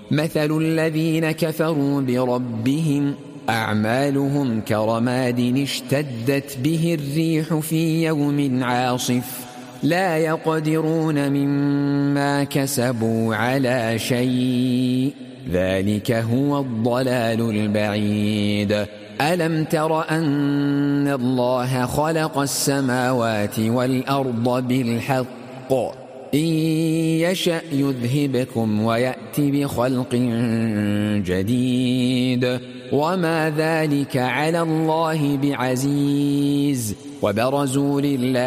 مثل الذين كفروا بربهم أعمالهم كرماد اشتدت به الريح في يوم عاصف لا يقدرون مما كسبوا على شيء ذلك هو الضلال البعيد. ألم تر أن الله خلق السماوات والأرض بالحق إن يشأ يذهبكم ويأت بخلق جديد وما ذلك على الله بعزيز. وبرزوا لله